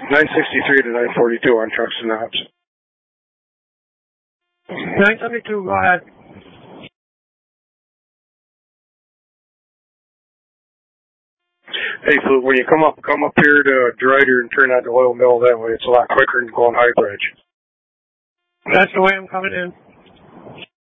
963 to 942 on trucks and knobs. 972, go ahead. Hey, Fluke, when you come up here to Deridder and turn out the oil mill that way. It's a lot quicker than going High Bridge. That's the way I'm coming in.